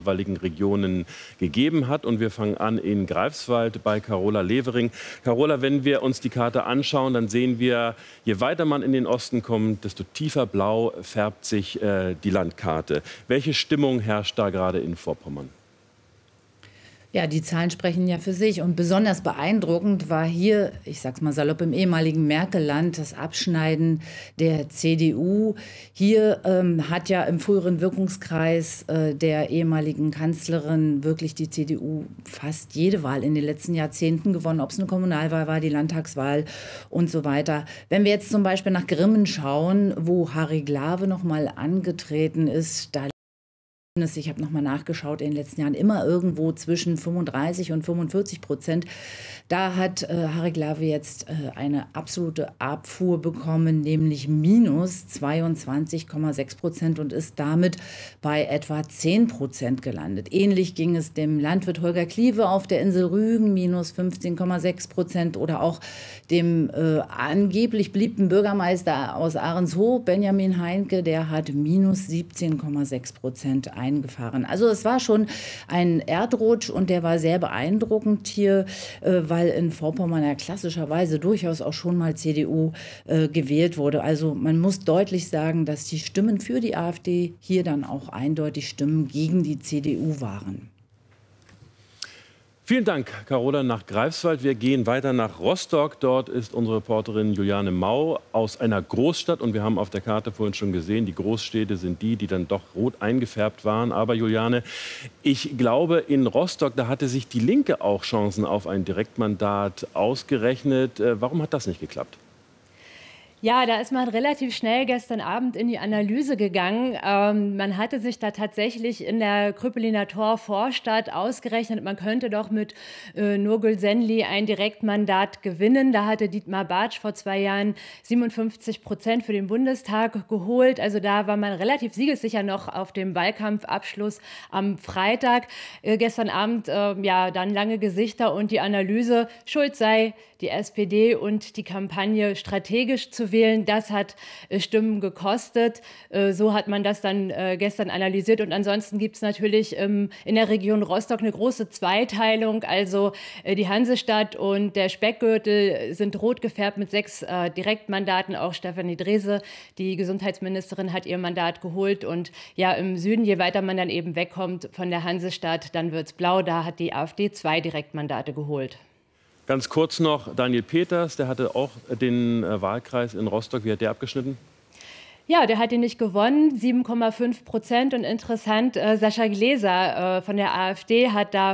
jeweiligen Regionen gegeben hat. Und wir fangen an in Greifswald bei Carola Levering. Carola, wenn wir uns die Karte anschauen, dann sehen wir, je weiter man in den Osten kommt, desto tiefer blau färbt sich die Landkarte. Welche Stimmung herrscht da gerade in Vorpommern? Ja, die Zahlen sprechen ja für sich. Und besonders beeindruckend war hier, ich sag's mal salopp, im ehemaligen Merkelland das Abschneiden der CDU. Hier hat ja im früheren Wirkungskreis der ehemaligen Kanzlerin wirklich die CDU fast jede Wahl in den letzten Jahrzehnten gewonnen, ob es eine Kommunalwahl war, die Landtagswahl und so weiter. Wenn wir jetzt zum Beispiel nach Grimmen schauen, wo Harry Glawe noch mal angetreten ist, da ich habe noch mal nachgeschaut, in den letzten Jahren immer irgendwo zwischen 35 und 45%. Da hat Harry Glawe jetzt eine absolute Abfuhr bekommen, nämlich minus 22,6% und ist damit bei etwa 10% gelandet. Ähnlich ging es dem Landwirt Holger Kliewe auf der Insel Rügen, minus 15,6%, oder auch dem angeblich beliebten Bürgermeister aus Ahrenshoop, Benjamin Heinke, der hat minus 17,6% eingefahren. Also es war schon ein Erdrutsch und der war sehr beeindruckend hier, weil in Vorpommern ja klassischerweise durchaus auch schon mal CDU gewählt wurde. Also man muss deutlich sagen, dass die Stimmen für die AfD hier dann auch eindeutig Stimmen gegen die CDU waren. Vielen Dank, Carola, nach Greifswald. Wir gehen weiter nach Rostock. Dort ist unsere Reporterin Juliane Mau aus einer Großstadt. Und wir haben auf der Karte vorhin schon gesehen, die Großstädte sind die dann doch rot eingefärbt waren. Aber Juliane, ich glaube, in Rostock, da hatte sich die Linke auch Chancen auf ein Direktmandat ausgerechnet. Warum hat das nicht geklappt? Ja, da ist man relativ schnell gestern Abend in die Analyse gegangen. Man hatte sich da tatsächlich in der Krüppeliner Tor-Vorstadt ausgerechnet, man könnte doch mit Nurgül Senli ein Direktmandat gewinnen. Da hatte Dietmar Bartsch vor 2 Jahren 57% für den Bundestag geholt. Also da war man relativ siegessicher noch auf dem Wahlkampfabschluss am Freitag. Gestern Abend, ja, dann lange Gesichter und die Analyse, schuld sei die SPD und die Kampagne strategisch zu wählen. Das hat Stimmen gekostet. So hat man das dann gestern analysiert. Und ansonsten gibt es natürlich in der Region Rostock eine große Zweiteilung. Also die Hansestadt und der Speckgürtel sind rot gefärbt mit 6 Direktmandaten. Auch Stefanie Drese, die Gesundheitsministerin, hat ihr Mandat geholt. Und ja, im Süden, je weiter man dann eben wegkommt von der Hansestadt, dann wird es blau. Da hat die AfD 2 Direktmandate geholt. Ganz kurz noch, Daniel Peters, der hatte auch den Wahlkreis in Rostock. Wie hat der abgeschnitten? Ja, der hat ihn nicht gewonnen, 7,5%. Und interessant, Sascha Gläser von der AfD hat da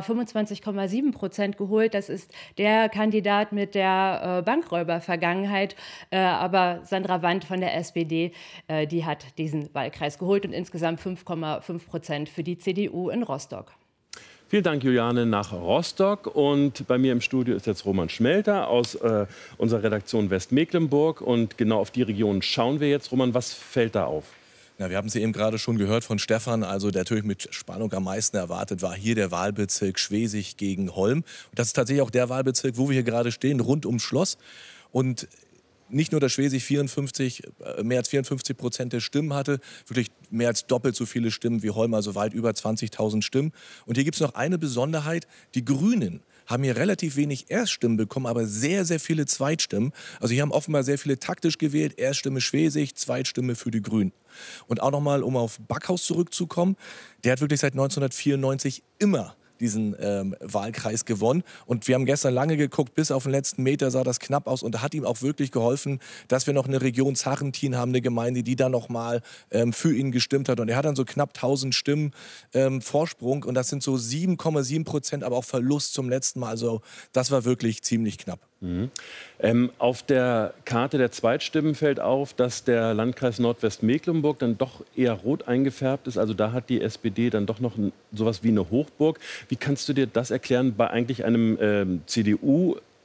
25,7% geholt. Das ist der Kandidat mit der Bankräuber-Vergangenheit. Aber Sandra Wandt von der SPD, die hat diesen Wahlkreis geholt und insgesamt 5,5% für die CDU in Rostock. Vielen Dank, Juliane, nach Rostock. Und bei mir im Studio ist jetzt Roman Schmelter aus unserer Redaktion Westmecklenburg. Und genau auf die Region schauen wir jetzt. Roman, was fällt da auf? Ja, wir haben es eben gerade schon gehört von Stefan. Also der natürlich mit Spannung am meisten erwartet war hier der Wahlbezirk Schwesig gegen Holm. Und das ist tatsächlich auch der Wahlbezirk, wo wir hier gerade stehen, rund ums Schloss. Und nicht nur, dass Schwesig mehr als 54% der Stimmen hatte, wirklich mehr als doppelt so viele Stimmen wie Holm, also weit über 20.000 Stimmen. Und hier gibt es noch eine Besonderheit, die Grünen haben hier relativ wenig Erststimmen bekommen, aber sehr, sehr viele Zweitstimmen. Also hier haben offenbar sehr viele taktisch gewählt, Erststimme Schwesig, Zweitstimme für die Grünen. Und auch nochmal, um auf Backhaus zurückzukommen, der hat wirklich seit 1994 immer diesen Wahlkreis gewonnen. Und wir haben gestern lange geguckt, bis auf den letzten Meter sah das knapp aus. Und da hat ihm auch wirklich geholfen, dass wir noch eine Region Sarrentin haben, eine Gemeinde, die dann noch mal für ihn gestimmt hat. Und er hat dann so knapp 1000 Stimmen Vorsprung. Und das sind so 7,7%, aber auch Verlust zum letzten Mal. Also das war wirklich ziemlich knapp. Mhm. Auf der Karte der Zweitstimmen fällt auf, dass der Landkreis Nordwestmecklenburg dann doch eher rot eingefärbt ist. Also da hat die SPD dann doch noch sowas wie eine Hochburg. Wie kannst du dir das erklären bei eigentlich einem CDU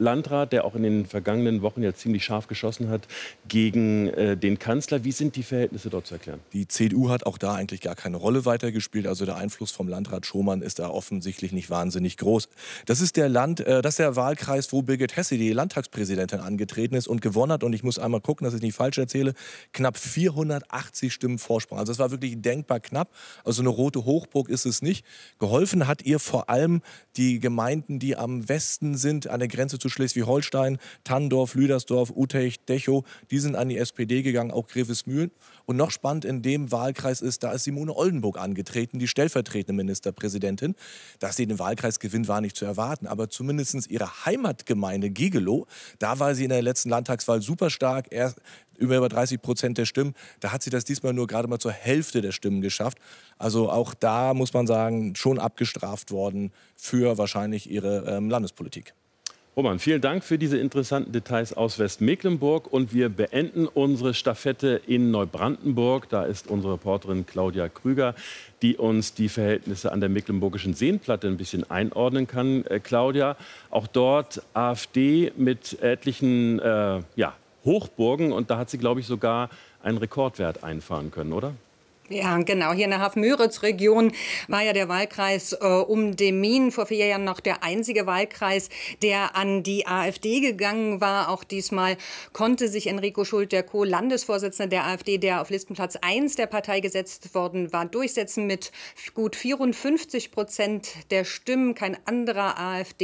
Landrat, der auch in den vergangenen Wochen ja ziemlich scharf geschossen hat gegen den Kanzler. Wie sind die Verhältnisse dort zu erklären? Die CDU hat auch da eigentlich gar keine Rolle weitergespielt. Also der Einfluss vom Landrat Schomann ist da offensichtlich nicht wahnsinnig groß. Das ist der Wahlkreis, wo Birgit Hesse, die Landtagspräsidentin, angetreten ist und gewonnen hat. Und ich muss einmal gucken, dass ich nicht falsch erzähle. Knapp 480 Stimmen Vorsprung. Also das war wirklich denkbar knapp. Also eine rote Hochburg ist es nicht. Geholfen hat ihr vor allem die Gemeinden, die am Westen sind, an der Grenze zu Schleswig-Holstein, Tanndorf, Lüdersdorf, Utrecht, Dechow. Die sind an die SPD gegangen, auch Grevesmühlen. Und noch spannend in dem Wahlkreis ist, da ist Simone Oldenburg angetreten, die stellvertretende Ministerpräsidentin. Dass sie den Wahlkreis gewinnt, war nicht zu erwarten. Aber zumindest ihre Heimatgemeinde Gigelow, da war sie in der letzten Landtagswahl super stark, über 30% der Stimmen. Da hat sie das diesmal nur gerade mal zur Hälfte der Stimmen geschafft. Also auch da muss man sagen, schon abgestraft worden für wahrscheinlich ihre Landespolitik. Roman, vielen Dank für diese interessanten Details aus Westmecklenburg. Und wir beenden unsere Staffette in Neubrandenburg. Da ist unsere Reporterin Claudia Krüger, die uns die Verhältnisse an der Mecklenburgischen Seenplatte ein bisschen einordnen kann. Claudia, auch dort AfD mit etlichen Hochburgen. Und da hat sie, glaube ich, sogar einen Rekordwert einfahren können, oder? Ja, genau. Hier in der Haff-Müritz-Region war ja der Wahlkreis um Demmin vor 4 Jahren noch der einzige Wahlkreis, der an die AfD gegangen war. Auch diesmal konnte sich Enrico Schult, der Co-Landesvorsitzende der AfD, der auf Listenplatz 1 der Partei gesetzt worden war, durchsetzen mit gut 54% der Stimmen. Kein anderer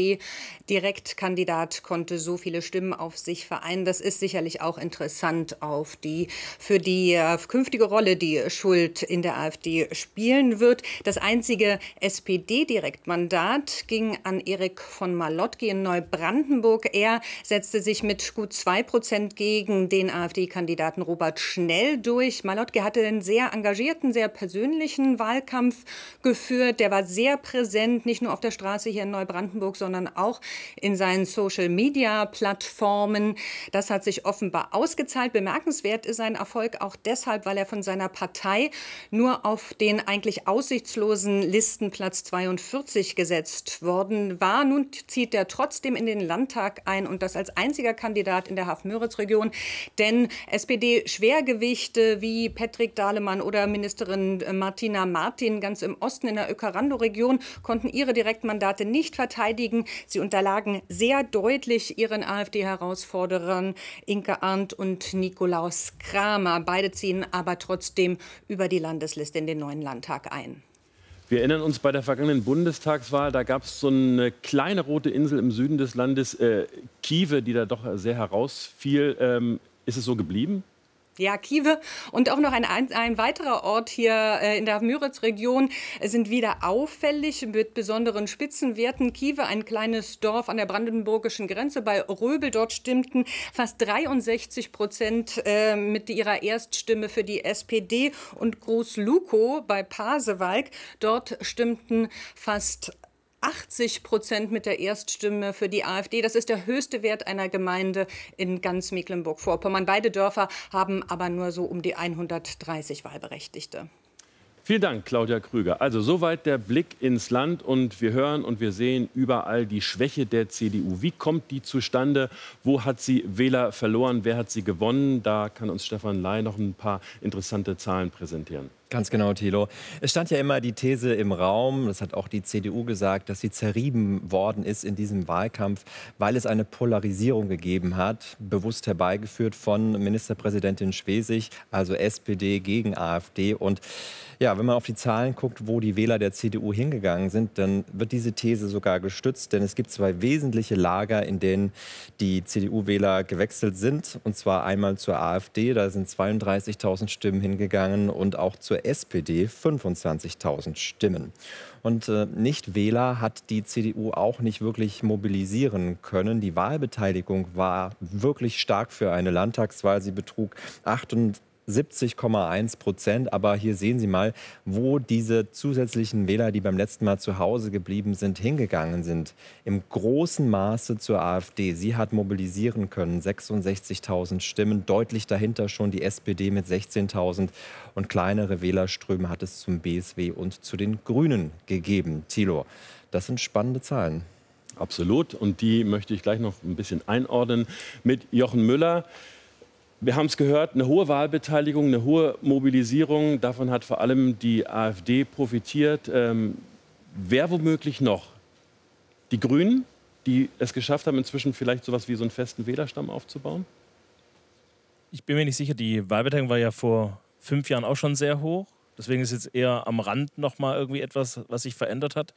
AfD-Direktkandidat konnte so viele Stimmen auf sich vereinen. Das ist sicherlich auch interessant für die künftige Rolle, die Schult in der AfD spielen wird. Das einzige SPD-Direktmandat ging an Erik von Malotki in Neubrandenburg. Er setzte sich mit gut 2% gegen den AfD-Kandidaten Robert Schnell durch. Malotki hatte einen sehr engagierten, sehr persönlichen Wahlkampf geführt. Der war sehr präsent, nicht nur auf der Straße hier in Neubrandenburg, sondern auch in seinen Social-Media-Plattformen. Das hat sich offenbar ausgezahlt. Bemerkenswert ist sein Erfolg auch deshalb, weil er von seiner Partei nur auf den eigentlich aussichtslosen Listenplatz 42 gesetzt worden war. Nun zieht er trotzdem in den Landtag ein und das als einziger Kandidat in der Haff-Müritz-Region. Denn SPD-Schwergewichte wie Patrick Dahlemann oder Ministerin Martina Martin ganz im Osten in der Öckerando-Region konnten ihre Direktmandate nicht verteidigen. Sie unterlagen sehr deutlich ihren AfD-Herausforderern Inke Arndt und Nikolaus Kramer. Beide ziehen aber trotzdem über die Landesliste in den neuen Landtag ein. Wir erinnern uns bei der vergangenen Bundestagswahl, da gab es so eine kleine rote Insel im Süden des Landes, Kiewe, die da doch sehr herausfiel. Ist es so geblieben? Ja, Kiewe und auch noch ein weiterer Ort hier in der Müritz-Region sind wieder auffällig mit besonderen Spitzenwerten. Kiewe, ein kleines Dorf an der brandenburgischen Grenze bei Röbel. Dort stimmten fast 63% mit ihrer Erststimme für die SPD. Und Groß-Lukow bei Pasewalk, dort stimmten fast 80% mit der Erststimme für die AfD. Das ist der höchste Wert einer Gemeinde in ganz Mecklenburg-Vorpommern. Beide Dörfer haben aber nur so um die 130 Wahlberechtigte. Vielen Dank, Claudia Krüger. Also soweit der Blick ins Land und wir hören und wir sehen überall die Schwäche der CDU. Wie kommt die zustande? Wo hat sie Wähler verloren? Wer hat sie gewonnen? Da kann uns Stefan Ley noch ein paar interessante Zahlen präsentieren. Ganz genau, Thilo. Es stand ja immer die These im Raum, das hat auch die CDU gesagt, dass sie zerrieben worden ist in diesem Wahlkampf, weil es eine Polarisierung gegeben hat, bewusst herbeigeführt von Ministerpräsidentin Schwesig, also SPD gegen AfD. Und ja, wenn man auf die Zahlen guckt, wo die Wähler der CDU hingegangen sind, dann wird diese These sogar gestützt. Denn es gibt 2 wesentliche Lager, in denen die CDU-Wähler gewechselt sind. Und zwar einmal zur AfD, da sind 32.000 Stimmen hingegangen, und auch zur SPD 25.000 Stimmen. Und Nichtwähler hat die CDU auch nicht wirklich mobilisieren können. Die Wahlbeteiligung war wirklich stark für eine Landtagswahl. Sie betrug 70,1%. Aber hier sehen Sie mal, wo diese zusätzlichen Wähler, die beim letzten Mal zu Hause geblieben sind, hingegangen sind. Im großen Maße zur AfD. Sie hat mobilisieren können, 66.000 Stimmen. Deutlich dahinter schon die SPD mit 16.000. Und kleinere Wählerströme hat es zum BSW und zu den Grünen gegeben. Thilo, das sind spannende Zahlen. Absolut. Und die möchte ich gleich noch ein bisschen einordnen mit Jochen Müller. Wir haben es gehört, eine hohe Wahlbeteiligung, eine hohe Mobilisierung. Davon hat vor allem die AfD profitiert. Wer womöglich noch? Die Grünen, die es geschafft haben, inzwischen vielleicht so etwas wie so einen festen Wählerstamm aufzubauen? Ich bin mir nicht sicher. Die Wahlbeteiligung war ja vor 5 Jahren auch schon sehr hoch. Deswegen ist jetzt eher am Rand noch mal irgendwie etwas, was sich verändert hat.